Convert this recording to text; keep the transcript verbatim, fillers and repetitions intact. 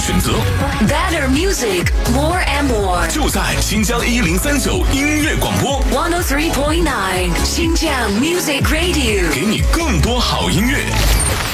选择。 Better music, more and more. 就在新疆一零三九音乐广播 one oh three point nine 新疆 Music Radio， 给你更多好音乐。